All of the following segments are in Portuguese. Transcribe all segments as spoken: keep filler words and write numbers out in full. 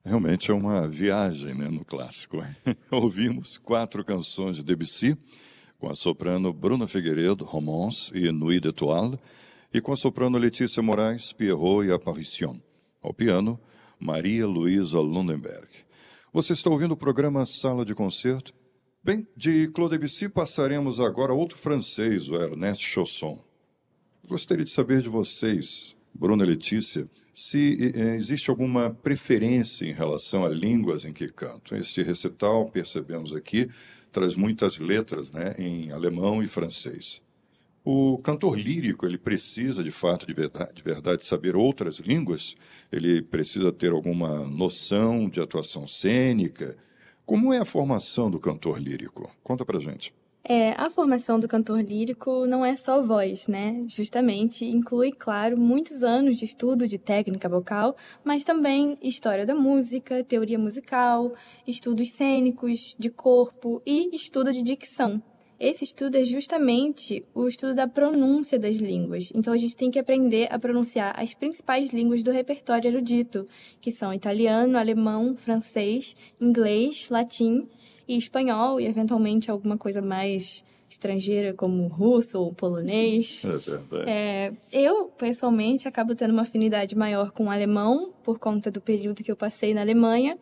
Realmente é uma viagem, né, no clássico. Ouvimos quatro canções de Debussy, com a soprano Bruna Figueiredo, Romance e Nuit d'Étoiles, e com a soprano Letícia Moraes, Pierrot e Apparition. Ao piano, Maria Luísa Lundenberg. Você está ouvindo o programa Sala de Concerto? Bem, de Claude Debussy passaremos agora a outro francês, o Ernest Chausson. Gostaria de saber de vocês, Bruna e Letícia, se eh, existe alguma preferência em relação a línguas em que cantam. Este recital, percebemos aqui, traz muitas letras, né, em alemão e francês. O cantor lírico, ele precisa, de fato, de verdade, de verdade, saber outras línguas? Ele precisa ter alguma noção de atuação cênica? Como é a formação do cantor lírico? Conta pra gente. É, a formação do cantor lírico não é só voz, né? Justamente inclui, claro, muitos anos de estudo de técnica vocal, mas também história da música, teoria musical, estudos cênicos, de corpo e estudo de dicção. Esse estudo é justamente o estudo da pronúncia das línguas. Então, a gente tem que aprender a pronunciar as principais línguas do repertório erudito, que são italiano, alemão, francês, inglês, latim e espanhol, e eventualmente alguma coisa mais estrangeira, como russo ou polonês. É verdade. É, eu, pessoalmente, acabo tendo uma afinidade maior com o alemão, por conta do período que eu passei na Alemanha.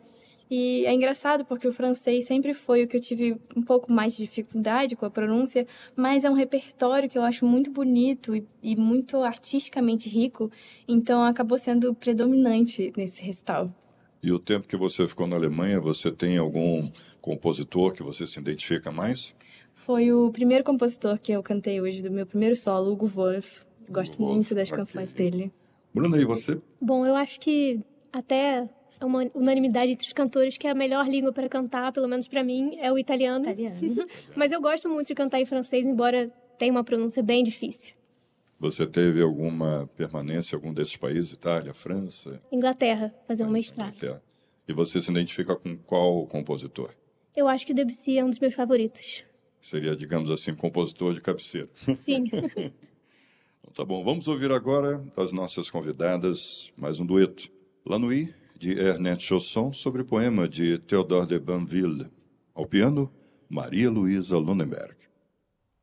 E é engraçado porque o francês sempre foi o que eu tive um pouco mais de dificuldade com a pronúncia, mas é um repertório que eu acho muito bonito e, e muito artisticamente rico, então acabou sendo predominante nesse recital. E o tempo que você ficou na Alemanha, você tem algum compositor que você se identifica mais? Foi o primeiro compositor que eu cantei hoje, do meu primeiro solo, Hugo Wolf. Gosto Wolf, muito das ok. canções dele. Bruna, e você? Bom, eu acho que até é uma unanimidade entre os cantores que a melhor língua para cantar, pelo menos para mim, é o italiano. Italiano. Mas eu gosto muito de cantar em francês, embora tenha uma pronúncia bem difícil. Você teve alguma permanência em algum desses países? Itália, França? Inglaterra, fazer um mestrado. Inglaterra. E você se identifica com qual compositor? Eu acho que o Debussy é um dos meus favoritos. Seria, digamos assim, compositor de cabeceira. Sim. Então, tá bom, vamos ouvir agora das nossas convidadas mais um dueto. La Nuit, de Ernest Chausson, sobre poema de Théodore de Banville. Ao piano, Maria Luísa Lundenberg.